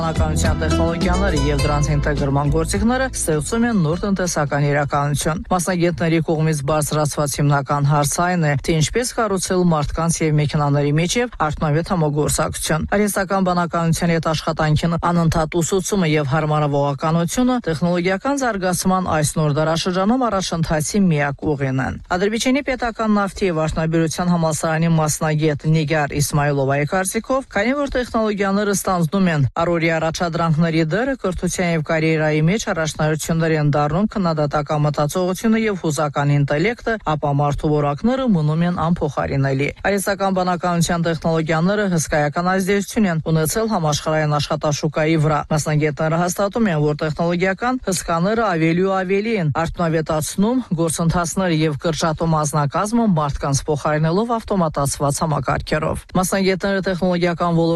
Բնականության տեխնոլոգիաները եւ դրանց ինտեգրման գործիքները ստեղծում են նոր տնտեսական իրականություն։ Մասնագետների կողմից բարձրացված հիմնական հարցը այն է, թե ինչպես կառուցել մարդկանց եւ մեքենաների միջև արդյունավետ համագործակցություն։ Արհեստական բնականության հետ աշխատանքին անընդհատ ուսուցումը եւ հարմարավորականությունը տեխնոլոգիական զարգացման այս նոր դարաշրջանում առաջընթացի միակ ուղին են։ Ադրբեջանի պետական նավթի եւ արտոնաբերության համալսարանի մասնագետ Նիգար Իսմայլովայի կարծիքով, քանի որ տեխնոլոգիաները ստանձնում են առօրյա առաջադրանքների դերը կրթության եւ կարիերայի մեջ առաջնահերթություններ են դառնում քննադատական մտածողությունը եւ հուզական ինտելեկտը, ապա մարդու որակները մնում են անփոխարինելի։ Արհեստական բնականության տեխնոլոգիաները հսկայական ազդեցություն են ունեցել համաշխարհային աշխատաշուկայի վրա։ Մասնագետները հաստատում են, որ տեխնոլոգիական հսկաները ավելի ու ավելի են արդյունավետացնում գործընթացները եւ կրճատում անձնակազմը մարդկանց փոխարինելով ավտոմատացված համակարգերով։ Մասնագետները տեխնոլոգիական